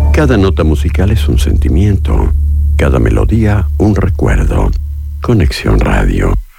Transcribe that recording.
Cada nota musical es un sentimiento, cada melodía un recuerdo. Conexión Radio.